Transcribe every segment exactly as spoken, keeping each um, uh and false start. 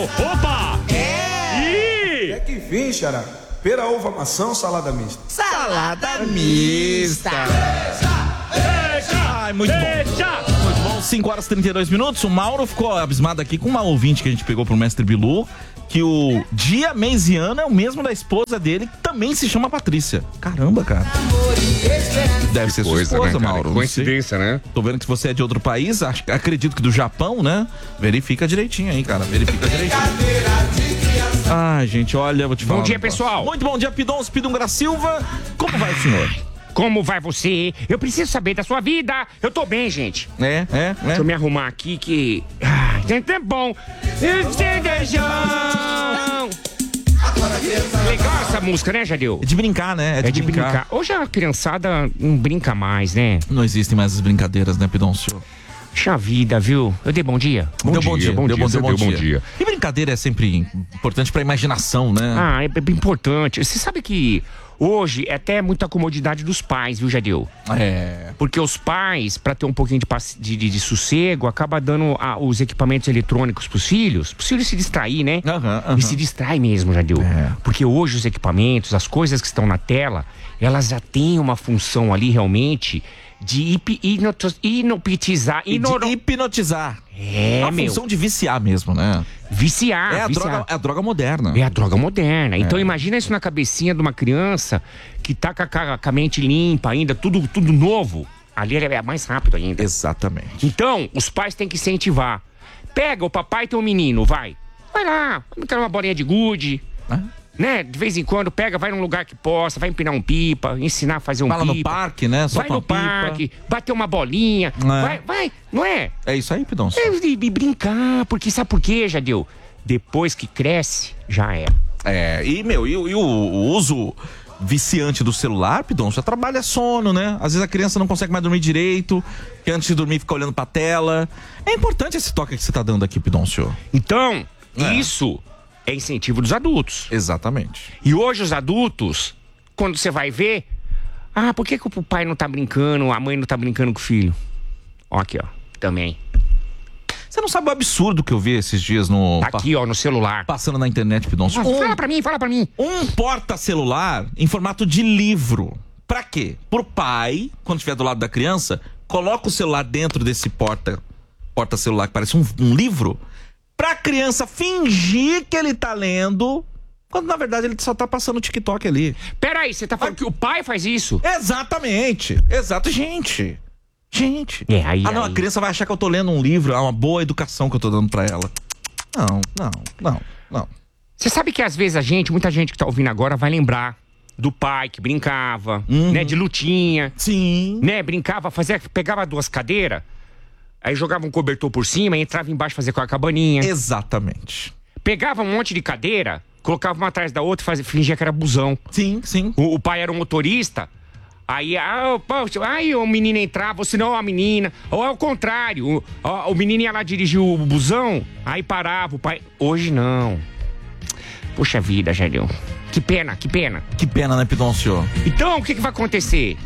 Opa! É! É que fim, xará. Pera, uva, maçã, salada mista. Salada mista. Ai, muito bom. Muito bom, cinco horas e trinta e dois minutos. O Mauro ficou abismado aqui com uma ouvinte que a gente pegou pro Mestre Bilu, que o dia, mês e ano é o mesmo da esposa dele, que também se chama Patrícia. Caramba, cara. Deve ser coisa, sua esposa, né, cara? Mauro. Coincidência, né? Tô vendo que você é de outro país, acho, acredito que do Japão, né? Verifica direitinho aí, cara. Verifica direitinho. Ai, gente, olha, vou te falar. Bom dia, um negócio. pessoal. Muito bom dia, Pidons, Pidungra Silva. Como vai, senhor? Como vai você? Eu preciso saber da sua vida. Eu tô bem, gente. É, é, é. Deixa eu me arrumar aqui que... Ah, gente, é bom. Legal essa música, né, Jadeu? É de brincar, né? É de, é de brincar. brincar. Hoje a criançada não brinca mais, né? Não existem mais as brincadeiras, né, Pidoncio? Puxa vida, viu? Eu dei bom dia. Bom deu dia, bom dia, bom dia, deu, deu, bom, deu bom, bom dia. E brincadeira é sempre importante pra imaginação, né? Ah, é bem importante. Você sabe que hoje é até muita comodidade dos pais, viu, Jadeu? É. Porque os pais, pra ter um pouquinho de, de, de, de sossego, acaba dando ah, os equipamentos eletrônicos pros filhos, pros filhos se distrair, né? Uhum, uhum. E se distrai mesmo, Jadeu. É. Porque hoje os equipamentos, as coisas que estão na tela, elas já têm uma função ali realmente de hip, hipnoto, hipnotizar. De hipnotizar. É, é a meu. função de viciar mesmo, né? Viciar. É a, viciar. Droga, é a droga moderna. É a droga moderna. Então é. imagina isso na cabecinha de uma criança que tá com a, com a mente limpa ainda, tudo, tudo novo. Ali é mais rápido ainda. Exatamente. Então, os pais têm que incentivar. Pega, o papai tem um menino, vai. Vai lá, vamos querer uma bolinha de gude. Ah? Né? De vez em quando, pega, vai num lugar que possa, vai empinar um pipa, ensinar a fazer um Fala pipa. no parque, né? Só vai no pipa. parque, bater uma bolinha. É. Vai, vai, não é? É isso aí, Pidoncio. É, e, e brincar, porque sabe por quê, Jadeu? Depois que cresce, já é. É, e, meu, e, e o, o uso viciante do celular, Pidoncio, já trabalha sono, né? Às vezes a criança não consegue mais dormir direito, porque antes de dormir fica olhando pra tela. É importante esse toque que você tá dando aqui, Pidoncio. Então, É. isso é incentivo dos adultos. Exatamente. E hoje os adultos, quando você vai ver, ah, por que, que o pai não tá brincando, a mãe não tá brincando com o filho? Ó aqui, ó, também. Você não sabe o absurdo que eu vi esses dias no... Tá aqui, ó, no celular. Passando na internet, Pidoncio. Nossa, Um, fala pra mim, fala pra mim. um porta-celular em formato de livro. Pra quê? Pro pai, quando estiver do lado da criança, coloca o celular dentro desse porta, porta-celular que parece um, um livro, pra criança fingir que ele tá lendo, quando na verdade ele só tá passando o TikTok ali. Peraí, você tá falando que o pai faz isso? Exatamente. Exato, gente. Gente. É, aí, ah, não, aí. a criança vai achar que eu tô lendo um livro, é uma boa educação que eu tô dando pra ela. Não, não, não, não. Você sabe que às vezes a gente, muita gente que tá ouvindo agora vai lembrar do pai que brincava, Uhum. né, de lutinha, Sim. né, brincava, fazia, pegava duas cadeiras, aí jogava um cobertor por cima e entrava embaixo fazer com a cabaninha. Exatamente. Pegava um monte de cadeira, colocava uma atrás da outra e fazia, fingia que era busão. Sim, sim. O, o pai era um motorista, aí, ah, poxa, aí o menino entrava, ou senão a menina, ou ao contrário, o, o, o menino ia lá dirigir o busão, aí parava o pai. Hoje não. Poxa vida, Jadeu. Que pena, que pena. Que pena, né, Pidoncio? Então, o que, que vai acontecer?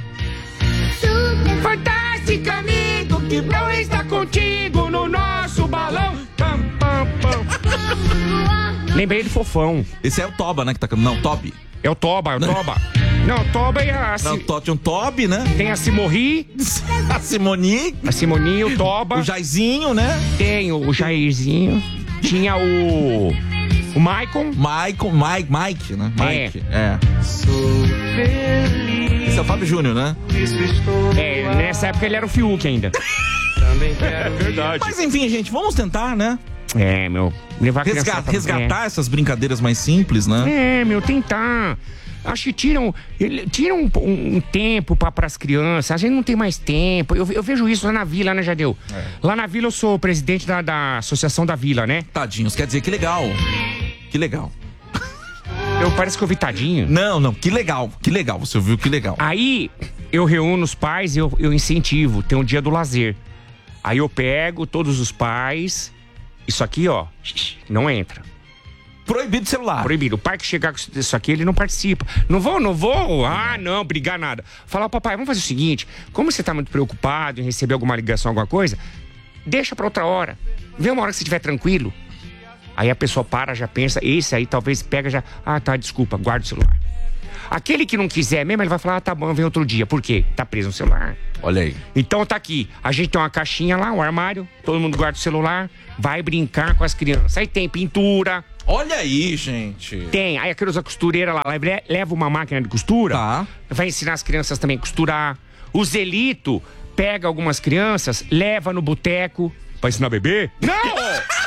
Fantástico amigo, que bom estar contigo no nosso balão. Pam, pam, pam. Lembrei do Fofão. Esse é o Toba, né, que tá cantando. Não, Toby. É o Toba, é o Toba. Não, Toba é a... Não, Si... to, tinha um Toby, né? Tem a Simorri, A Simoni. a Simoninha, o Toba. O Jairzinho, né? Tem o, o Jairzinho. Tinha o... O Maicon. Michael, Mike, Mike, né? Mike, é. Esse é o Fábio Júnior, né? É, nessa época ele era o Fiuk ainda. É verdade. Mas enfim, gente, vamos tentar, né? É, meu. Levar a criança Resgatar, pra- resgatar essas brincadeiras mais simples, né? É, meu, tentar. Acho que tiram, ele- tiram um, um- um tempo para as crianças. A gente não tem mais tempo. Eu, eu vejo isso lá na vila, né, Jadeu? É. Lá na vila eu sou presidente da, da Associação da Vila, né? Tadinhos, quer dizer, que legal. Que legal. Eu parece que eu vi tadinho. Não, não, que legal, que legal. Você ouviu, que legal. Aí eu reúno os pais e eu, eu incentivo. Tem um dia do lazer. Aí eu pego todos os pais. Isso aqui, ó, não entra. Proibido celular. Proibido. O pai que chegar com isso aqui, ele não participa. Não vou, não vou. Ah, não, brigar nada. Falar, papai, vamos fazer o seguinte. Como você tá muito preocupado em receber alguma ligação, alguma coisa, deixa pra outra hora. Vê uma hora que você estiver tranquilo. Aí a pessoa para, já pensa, esse aí talvez pega já, ah tá, desculpa, guarda o celular. Aquele que não quiser mesmo, ele vai falar, ah, tá bom, vem outro dia. Por quê? Tá preso no celular. Olha aí. Então tá aqui, a gente tem uma caixinha lá, um armário, todo mundo guarda o celular, vai brincar com as crianças. Aí tem pintura. Olha aí, gente. Tem, aí aqueles costureira lá, leva uma máquina de costura, Tá. vai ensinar as crianças também a costurar. O Zelito pega algumas crianças, leva no boteco. Pra ensinar a beber? Não!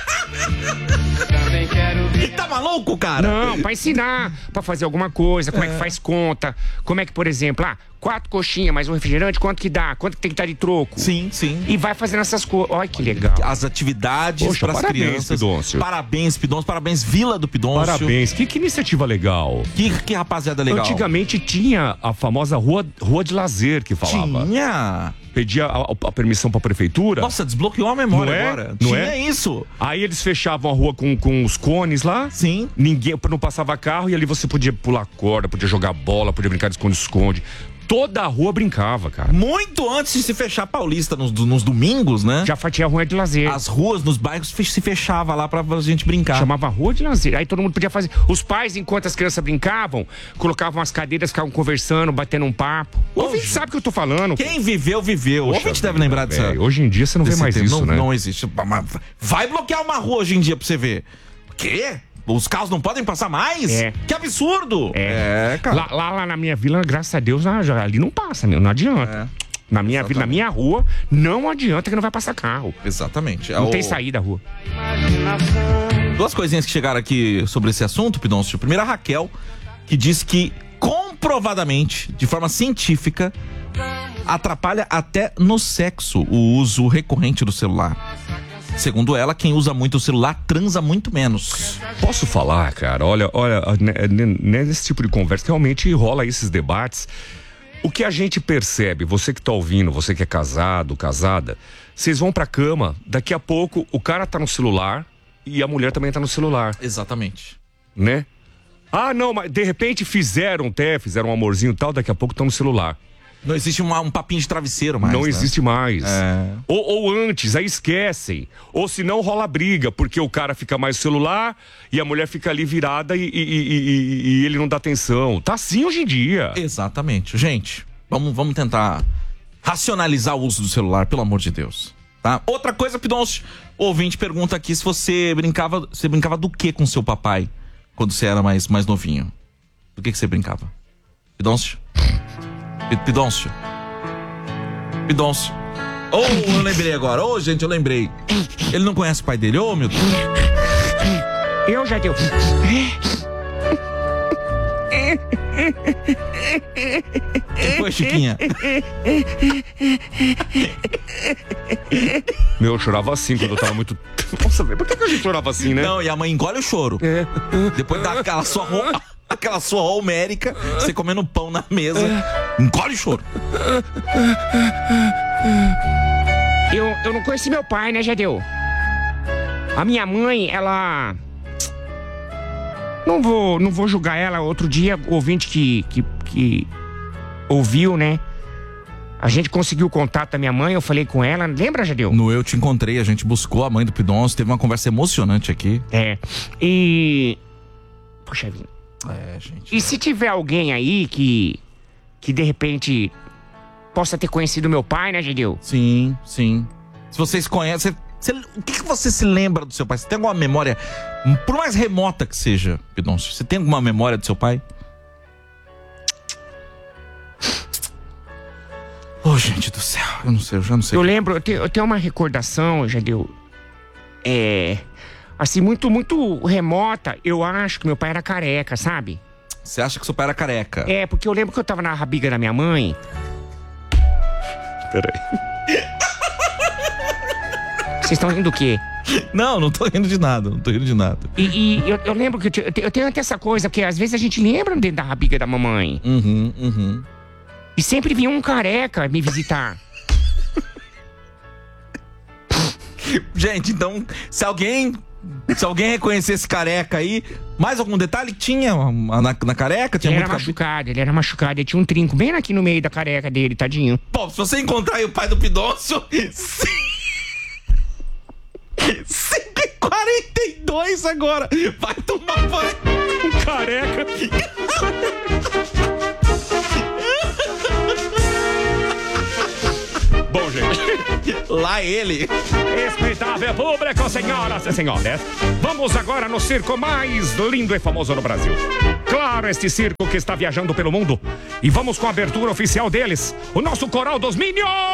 Tá maluco, cara? Não, pra ensinar, pra fazer alguma coisa, como é, é que faz conta, como é que, por exemplo, ah, quatro coxinhas mais um refrigerante, quanto que dá? Quanto que tem que estar de troco? Sim, sim. E vai fazendo essas coisas. Olha que legal. As atividades para as crianças. Pidoncio. Parabéns, Pidoncio. Parabéns, Vila do Pidoncio. Parabéns. Que, que iniciativa legal. Que, que rapaziada legal. Antigamente tinha a famosa rua, rua de lazer que falava. Tinha. Pedia a, a permissão pra prefeitura. Nossa, desbloqueou a memória não é? agora. Não Tinha é? isso. Aí eles fechavam a rua com, com os cones lá. Sim. Ninguém, não passava carro e ali você podia pular corda, podia jogar bola, podia brincar de esconde-esconde. Toda a rua brincava, cara. Muito antes de se fechar a Paulista nos, nos domingos, né? Já tinha a rua de lazer. As ruas nos bairros se fechava lá pra gente brincar. Chamava rua de lazer. Aí todo mundo podia fazer. Os pais, enquanto as crianças brincavam, colocavam as cadeiras, ficavam conversando, batendo um papo. O ouvinte sabe o que eu tô falando. Quem viveu, viveu. O ouvinte deve lembrar disso. Hoje em dia você não vê mais isso, não, né? Não existe. Vai bloquear uma rua hoje em dia pra você ver. O quê? Os carros não podem passar mais? É. Que absurdo! É, é cara. Lá, lá, lá na minha vila, graças a Deus, ali não passa, meu, não adianta. É. Na minha vila, na minha rua, não adianta que não vai passar carro. Exatamente. Não é tem o... saída a rua. Duas coisinhas que chegaram aqui sobre esse assunto, Pidoncio. Primeiro, a Raquel, que diz que comprovadamente, de forma científica, atrapalha até no sexo o uso recorrente do celular. Segundo ela, quem usa muito o celular transa muito menos. Posso falar, cara? Olha, olha, nesse tipo de conversa realmente rola esses debates. O que a gente percebe, você que tá ouvindo, você que é casado, casada, vocês vão pra cama, daqui a pouco o cara tá no celular e a mulher também tá no celular. Exatamente. Né? Ah, não, mas de repente fizeram até, fizeram um amorzinho e tal, daqui a pouco estão no celular. Não existe uma, um papinho de travesseiro mais. Não né? existe mais. É. Ou, ou antes, aí esquecem. Ou se não, rola briga, porque o cara fica mais no celular e a mulher fica ali virada e, e, e, e, e ele não dá atenção. Tá assim hoje em dia. Exatamente. Gente, vamos, vamos tentar racionalizar o uso do celular, pelo amor de Deus. Tá? Outra coisa, Pidoncio, o ouvinte pergunta aqui se você brincava, você brincava do que com seu papai quando você era mais, mais novinho? Do que, que você brincava? Pidoncio? Pidoncio. Pidoncio. Oh, eu lembrei agora. Oh, gente, eu lembrei. Ele não conhece o pai dele. Oh, meu Deus. Eu já deu. Que foi, Chiquinha? Meu, eu chorava assim quando eu tava muito... Nossa, velho, por que, que a gente chorava assim, né? Não, e a mãe engole o choro. É. Depois dá aquela sua roupa... Aquela sua homérica, você comendo pão na mesa, engole o choro. Eu, eu não conheci meu pai, né, Jadeu? A minha mãe, ela... Não vou, não vou julgar ela. Outro dia, o ouvinte que, que, que ouviu, né? A gente conseguiu o contato da minha mãe, eu falei com ela. Lembra, Jadeu? No Eu Te Encontrei, a gente buscou a mãe do Pidoncio, teve uma conversa emocionante aqui. É, e... Poxa vida. É, gente. E se tiver alguém aí que, que de repente possa ter conhecido meu pai, né, Jadeu? Sim, sim. Se vocês conhecem, você, o que, que você se lembra do seu pai? Você tem alguma memória, por mais remota que seja, Pidoncio, você tem alguma memória do seu pai? Oh, gente do céu, eu não sei, eu já não sei. Eu lembro, eu tenho, eu tenho uma recordação, Jadeu, é... assim, muito, muito remota. Eu acho que meu pai era careca, sabe? Você acha que seu pai era careca? É, porque eu lembro que eu tava na rabiga da minha mãe. Peraí. Vocês estão rindo do quê? Não, não tô rindo de nada, não tô rindo de nada. E, e eu, eu lembro que eu, te, eu tenho até essa coisa, porque às vezes a gente lembra dentro da rabiga da mamãe. Uhum, uhum. E sempre vinha um careca me visitar. Gente, então, se alguém... Se alguém reconhecer esse careca aí, mais algum detalhe? Tinha na, na careca? Tinha ele muito era machucado, ele era machucado. Ele tinha um trinco bem aqui no meio da careca dele, tadinho. Pô, se você encontrar aí o pai do Pidoncio, cinco e quarenta e dois agora. Vai tomar banho. Um careca. Bom, gente. Lá ele. Respeitável público, senhoras e senhores. Vamos agora no circo mais lindo e famoso no Brasil. Claro, este circo que está viajando pelo mundo. E vamos com a abertura oficial deles. O nosso coral dos Minions.